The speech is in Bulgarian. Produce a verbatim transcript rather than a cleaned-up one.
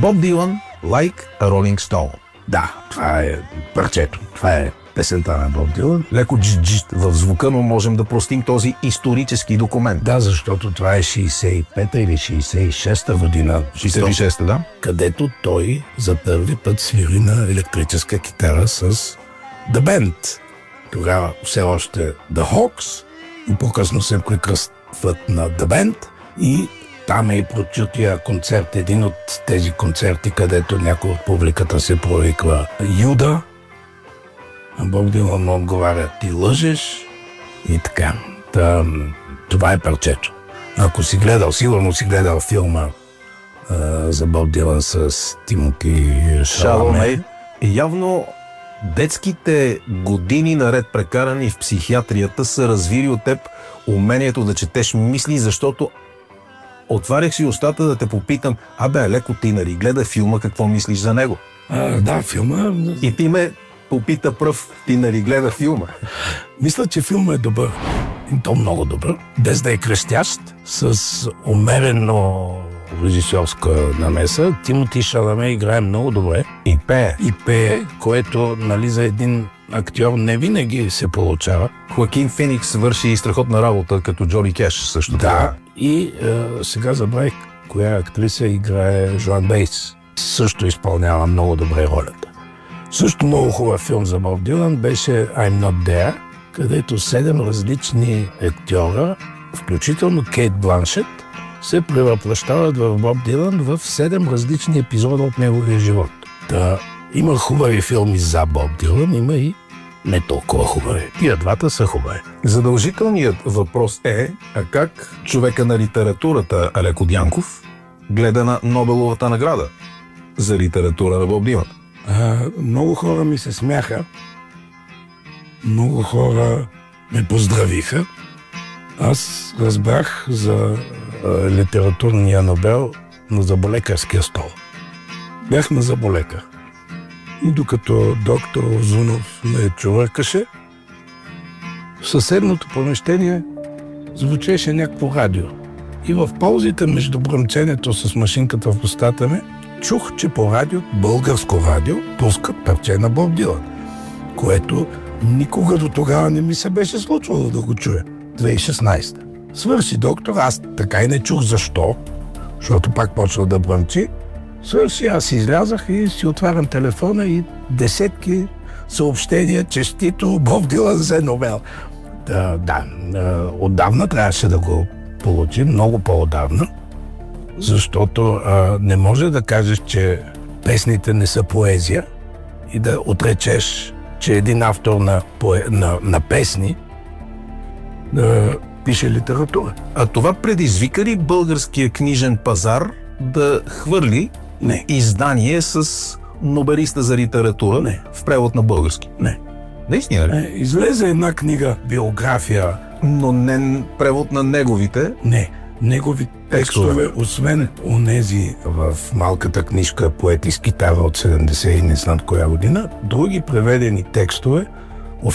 Боб Дилан, Like a Rolling Stone. Да, това е парчето. Това е песента на Боб Дилан. Леко джиджит в звука, но можем да простим този исторически документ. Да, защото това е шейсет и пета или шейсет и шеста година. шейсет и шеста, да. Където той за първи път свири на електрическа китара с The Band. Тогава все още The Hawks, и по-късно се прекръстват на The Band и там е и прочутия концерт, един от тези концерти, където някой от публиката се провиква Юда. А Боб Дилан отговаря: ти лъжеш, и така. Та, това е парчето. Ако си гледал, сигурно си гледал филма а, за Боб Дилан с Тимоти Шаламе. И явно детските години наред прекарани в психиатрията са развили от теб умението да четеш мисли, защото отварях си устата да те попитам: абе, леко Тинари, гледа филма, какво мислиш за него? А, да, филма... И ти ме попита пръв: Тинари, гледа филма. Мисля, че филма е добър. И то много добър. Без да е крещящ, с умерено режисьорска намеса. Тимоти Шаламе играе много добре. И пее. И пее, което, нали, за един актьор не винаги се получава. Хоакин Феникс върши страхотна работа като Джони Кеш също. Да. Това. И е, сега забравих коя актриса играе Жоан Бейс. Също изпълнява много добре ролята. Също много хубав филм за Боб Дилан беше I'm Not There, където седем различни актьора, включително Кейт Бланшет, се превъплъщават в Боб Дилан в седем различни епизода от неговия живот. Та, има хубави филми за Боб Дилан, има и не толкова хубави. Тия двата са хубави. Задължителният въпрос е: а как човека на литературата Алеко Дянков гледа на Нобеловата награда за литература на Боб Дилан? А, много хора ми се смяха, много хора ме поздравиха. Аз разбрах за а, литературния Нобел на заболекарския стол. Бях на заболекар. И докато доктор Озунов ме чувъркаше, в съседното помещение звучеше някакво радио. И в паузите между бръмченето с машинката в устата ми, чух, че по радио, българско радио, пускат парче на Боб Дилан, което никога до тогава не ми се беше случвало да го чуя. две хиляди и шестнадесета. Свърши доктор, аз така и не чух защо, защото пак почва да бръмчи. Свърши, аз излязах и си отварям телефона и десетки съобщения: честито, Боб Дилан взе Нобел. Да, да, отдавна трябваше да го получим, много по-отдавна, защото а, не може да кажеш, че песните не са поезия и да отречеш, че един автор на, пое... на, на песни да пише литература. А това предизвика ли българския книжен пазар да хвърли Не. издание с нобелиста за литература Не. в превод на български? Не. Наистина ли? Е, излезе една книга, биография. Но не превод на неговите. Не. Негови текстове, Текстове. освен онези в малката книжка "Поет из Китара" от седемдесет и не знам коя година, други преведени текстове